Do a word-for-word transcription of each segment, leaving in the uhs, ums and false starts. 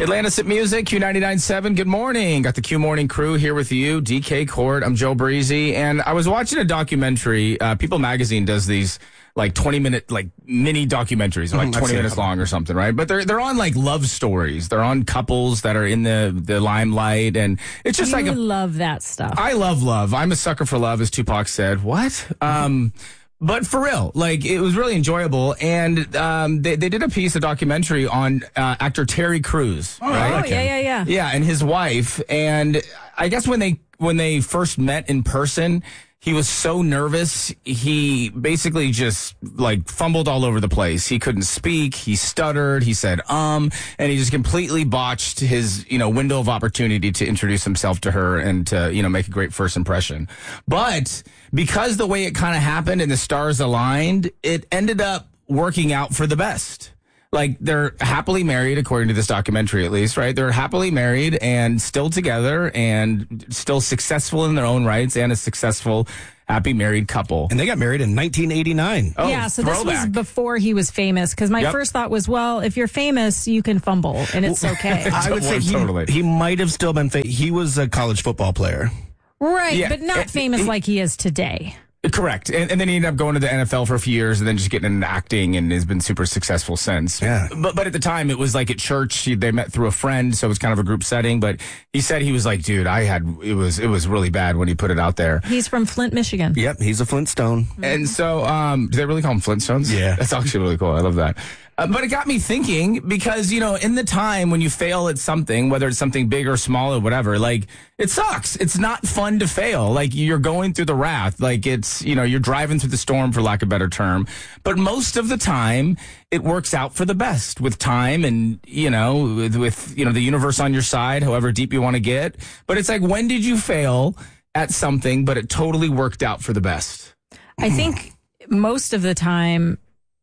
Atlantis at Music, Q ninety-nine point seven. Good morning. Got the Q Morning crew here with you. D K Court. I'm Joe Breezy. And I was watching a documentary. Uh, People Magazine does these like twenty minute, like mini documentaries, like twenty minutes long or something, right? But they're, they're on like love stories. They're on couples that are in the, the limelight. And it's just you like, a, love that stuff. I love love. I'm a sucker for love, as Tupac said. What? Um, But for real, like, it was really enjoyable. And um, they, they did a piece, a documentary on uh, actor Terry Crews. Oh, right? oh yeah, yeah, yeah. Yeah, and his wife. And I guess when they when they first met in person, he was so nervous. He basically just like fumbled all over the place. He couldn't speak. He stuttered. He said, um, and he just completely botched his, you know, window of opportunity to introduce himself to her and to, you know, make a great first impression. But because the way it kind of happened and the stars aligned, it ended up working out for the best. Like, they're happily married, according to this documentary, at least, right? They're happily married and still together and still successful in their own rights and a successful, happy married couple. And they got married in nineteen eighty-nine. Oh, yeah, so throwback. this was before he was famous. Because my Yep. first thought was, well, if you're famous, you can fumble, and it's okay. I would say he, Totally. he might have still been. Fa- he was a college football player. Right, Yeah, but not it- famous it- like he is today. Correct. And, and then he ended up going to the N F L for a few years and then just getting into acting and has been super successful since. Yeah. But but at the time, it was like at church. He, they met through a friend, so it was kind of a group setting. But he said he was like, dude, I had, it was it was really bad when he put it out there. He's from Flint, Michigan. Yep, he's a Flintstone. And so, um, do they really call them Flintstones? Yeah. That's actually really cool. I love that. Uh, but it got me thinking because, you know, in the time when you fail at something, whether it's something big or small or whatever, like, it sucks. It's not fun to fail. Like, you're going through the wrath. Like, it's, you know, you're driving through the storm, for lack of a better term. But most of the time, it works out for the best with time and, you know, with, with you know, the universe on your side, however deep you want to get. But it's like, when did you fail at something, but it totally worked out for the best? I think most of the time,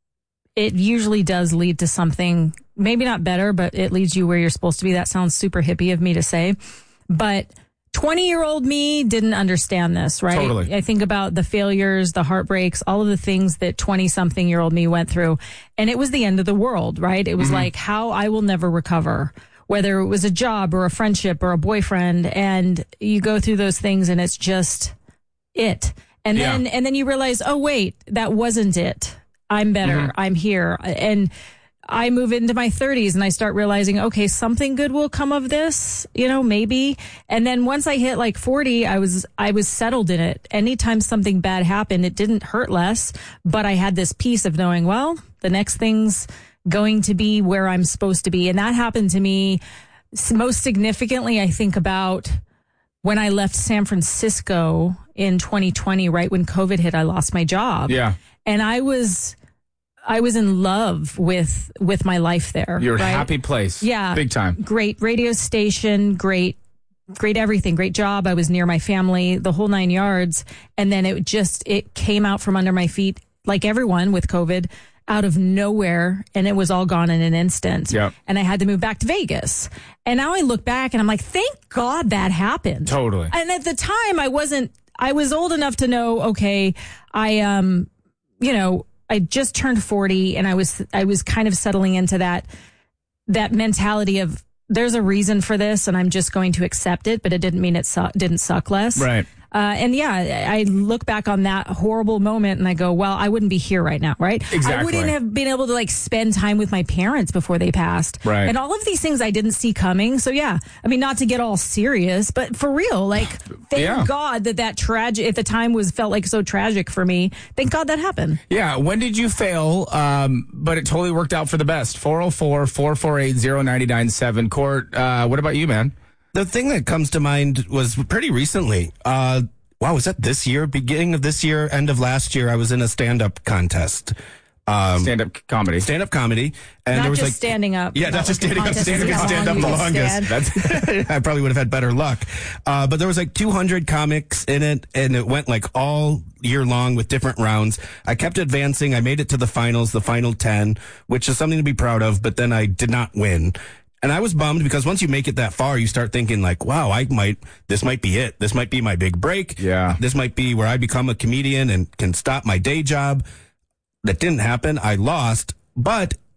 it usually does lead to something, maybe not better, but it leads you where you're supposed to be. That sounds super hippie of me to say. But twenty-year-old me didn't understand this, right? Totally. I think about the failures, the heartbreaks, all of the things that twenty-something-year-old me went through. And it was the end of the world, right? It was mm-hmm. like how I will never recover, whether it was a job or a friendship or a boyfriend. And you go through those things and it's just it. And Yeah. then and then you realize, oh, wait, that wasn't it. I'm better. Mm-hmm. I'm here. And I move into my thirties and I start realizing, okay, something good will come of this, you know, maybe. And then once I hit like forty, I was, I was settled in it. Anytime something bad happened, it didn't hurt less, but I had this peace of knowing, well, the next thing's going to be where I'm supposed to be. And that happened to me most significantly. I think about when I left San Francisco in twenty twenty, right when COVID hit, I lost my job. Yeah. And I was, I was in love with, with my life there. You're right? a happy place. Yeah. Big time. Great radio station, great, great everything, great job. I was near my family, the whole nine yards. And then it just, it came out from under my feet, like everyone with COVID, out of nowhere. And it was all gone in an instant. Yep. And I had to move back to Vegas. And now I look back and I'm like, thank God that happened. Totally. And at the time I wasn't, I was old enough to know, okay, I, um, you know, I just turned forty and I was, I was kind of settling into that, that mentality of there's a reason for this and I'm just going to accept it, but it didn't mean it su- didn't suck less. Right. Uh, and yeah, I look back on that horrible moment and I go, well, I wouldn't be here right now, right? Exactly. I wouldn't have been able to like spend time with my parents before they passed. Right. And all of these things I didn't see coming. So yeah, I mean, not to get all serious, but for real, like, thank Yeah. God that that tragic, at the time was felt like so tragic for me. Thank God that happened. Yeah. When did you fail? Um, but it totally worked out for the best. four oh four, four four eight, oh nine nine seven. Court, uh, what about you, man? The thing that comes to mind was pretty recently. Uh, wow, was that this year? Beginning of this year, end of last year, I was in a stand-up contest. Um, Stand-up comedy. Stand-up comedy. And Not there was just like, standing up. Yeah, not just like standing up. contest Standing is up, how stand long up the you can longest. stand. That's, I probably would have had better luck. Uh, but there was like two hundred comics in it, and it went like all year long with different rounds. I kept advancing. I made it to the finals, the final ten, which is something to be proud of, but then I did not win. And I was bummed because once you make it that far, you start thinking like, wow, I might, this might be it. This might be my big break. Yeah. This might be where I become a comedian and can stop my day job. That didn't happen. I lost, but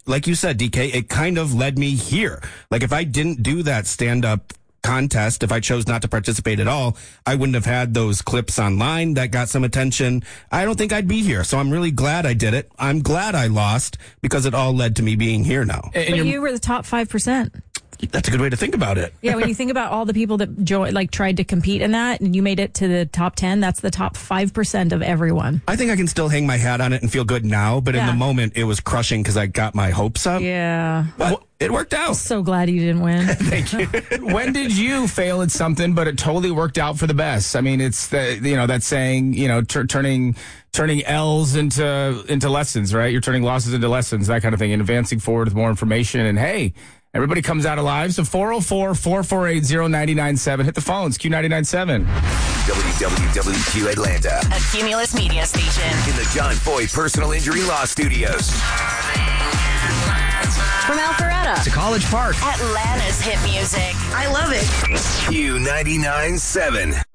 like you said, D K, it kind of led me here. Like if I didn't do that stand-up contest, if I chose not to participate at all, I wouldn't have had those clips online that got some attention. I don't think I'd be here. So I'm really glad I did it. I'm glad I lost because it all led to me being here now. But you were the top five percent. That's a good way to think about it. Yeah, when you think about all the people that jo- like tried to compete in that and you made it to the top ten, that's the top five percent of everyone. I think I can still hang my hat on it and feel good now, but Yeah. in the moment it was crushing because I got my hopes up. Yeah. But it worked out. So glad you didn't win. Thank you. When did you fail at something, but it totally worked out for the best? I mean, it's the, you know, that saying, you know, tur turning, turning L's into, into lessons, right? You're turning losses into lessons, that kind of thing, and advancing forward with more information. And hey, everybody comes out alive. So four oh four, four four eight, oh nine nine seven. Hit the phones, Q ninety-nine point seven. W W W Q Atlanta. A Cumulus media station. In the John Foy Personal Injury Law Studios. From Alpharetta to College Park. Atlanta's hit music. I love it. Q ninety-nine point seven.